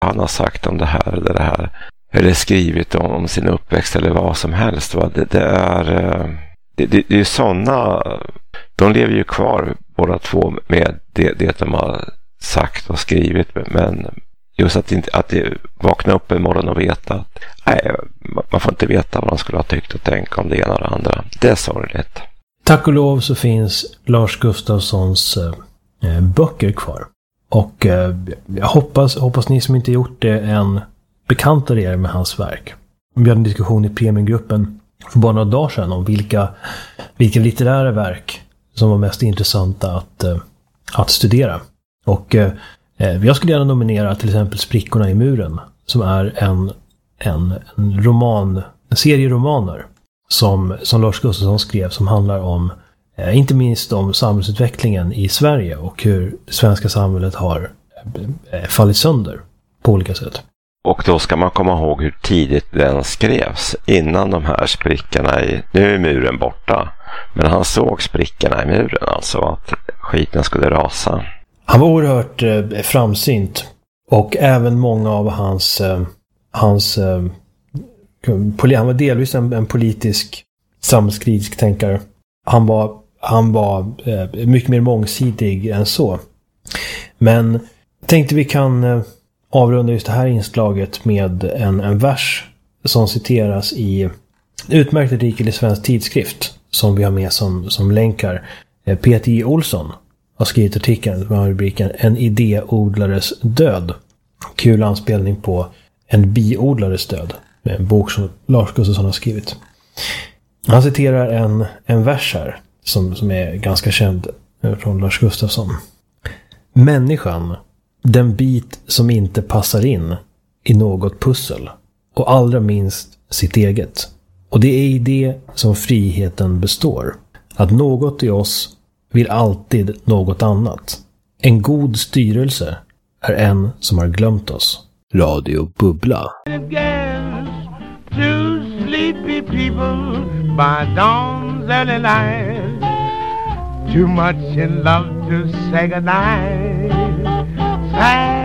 han har sagt om det här eller det här. Eller skrivit om sin uppväxt eller vad som helst. Va? Det är ju sådana... De lever ju kvar båda två med det de har sagt och skrivit. Men just att det vakna upp en morgon och veta att man får inte veta vad de skulle ha tyckt och tänka om det ena och det andra. Det är sorgligt. Tack och lov så finns Lars Gustafssons böcker kvar. Och jag hoppas ni som inte gjort det än bekantar er med hans verk. Vi hade en diskussion i premiumgruppen för bara några dagar sedan om vilka litterära verk som var mest intressanta att studera. Och jag skulle gärna nominera till exempel Sprickorna i muren, som är en serie romaner som Lars Gustafsson skrev, som handlar om inte minst om samhällsutvecklingen i Sverige och hur det svenska samhället har fallit sönder på olika sätt. Och då ska man komma ihåg hur tidigt den skrevs, innan de här sprickorna nu är muren borta, men han såg sprickorna i muren, alltså att skiten skulle rasa. Han var oerhört framsynt, och även många av han var delvis en politisk samhällskritisk tänkare. Han var mycket mer mångsidig än så. Men tänkte vi kan avrunda just det här inslaget med en vers som citeras i utmärkt artikel i Svensk Tidskrift som vi har med som länkar. P.T. Olsson har skrivit artikeln med rubriken En idéodlares död. Kul anspelning på En biodlares död, en bok som Lars Gustafsson har skrivit. Han citerar en vers här som är ganska känd från Lars Gustafsson. Människan, den bit som inte passar in i något pussel, och allra minst sitt eget. Och det är i det som friheten består. Att något i oss vill alltid något annat. En god styrelse är en som har glömt oss. Radio Bubbla. To sleepy people by dawn's early light, too much in love to say goodnight.